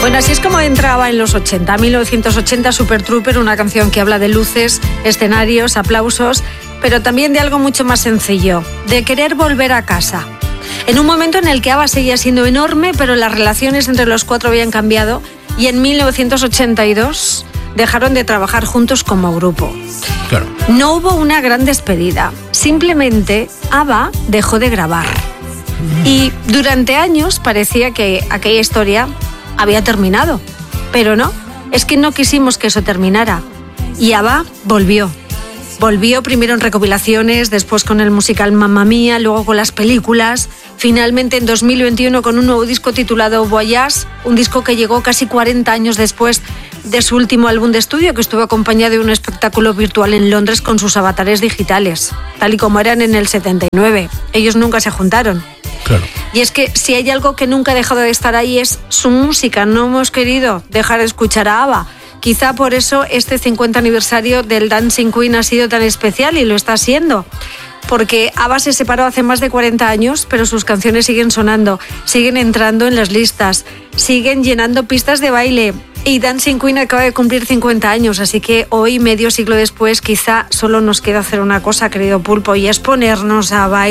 Bueno, así es como entraba en los 80, 1980, Super Trooper, una canción que habla de luces, escenarios, aplausos, pero también de algo mucho más sencillo, de querer volver a casa. En un momento en el que ABBA seguía siendo enorme, pero las relaciones entre los cuatro habían cambiado y en 1982 dejaron de trabajar juntos como grupo. Claro. No hubo una gran despedida, simplemente ABBA dejó de grabar. Y durante años parecía que aquella historia había terminado, pero no, es que no quisimos que eso terminara. Y ABBA volvió primero en recopilaciones, después con el musical Mamma Mía, luego con las películas, finalmente en 2021 con un nuevo disco titulado Voyage, un disco que llegó casi 40 años después de su último álbum de estudio, que estuvo acompañado de un espectáculo virtual en Londres con sus avatares digitales, tal y como eran en el 79. Ellos nunca se juntaron. Claro. Y es que si hay algo que nunca ha dejado de estar ahí es su música. No hemos querido dejar de escuchar a ABBA. Quizá por eso este 50 aniversario del Dancing Queen ha sido tan especial y lo está siendo. Porque ABBA se separó hace más de 40 años, pero sus canciones siguen sonando, siguen entrando en las listas, siguen llenando pistas de baile. Y Dancing Queen acaba de cumplir 50 años, así que hoy, medio siglo después, quizá solo nos queda hacer una cosa, querido Pulpo, y es ponernos a bailar.